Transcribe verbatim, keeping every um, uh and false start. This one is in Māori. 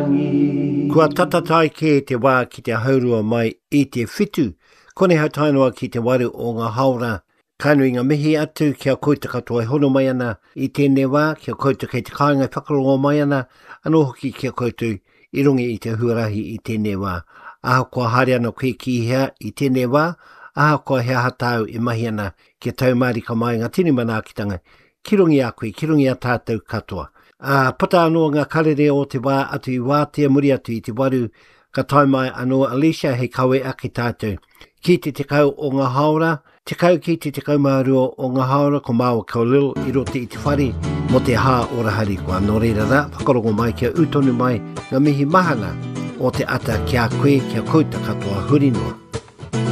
rangi. Kua tatatai ke te wā ki te haurua mai i te whitu. Kone hautainoa ki te waru o ngā haora. Kainui ngā mihi atu kia kouta katoa hono mai ana i tēnei wā, kia kouta kei te kāingai whakarongo mai ana, anō hoki kia kouta i rungi i te huarahi i tēnei wā. Aha kua haere ana koe ki hea i tēnei wā, aha kua hea hatau i mahi ana kia taumārika mai ngā tini manaakitanga. Ki rungi a koe, ki rungi a tātou katoa. Uh, pata anō ngā karere o te wā atu i wātea muri atu i te waru, ka taumai anō Alicia hei kawe ake tātou. Ki te tekau o ngā haora, tekau ki te tekau mārua o ngā haora ko Māua Kaulil i rote i te whare mo te hā orahari kua nō reira rā, whakarongo mai kia utonu mai ngā mihi mahanga o te ata kia koe kia kouta katoa huri noa.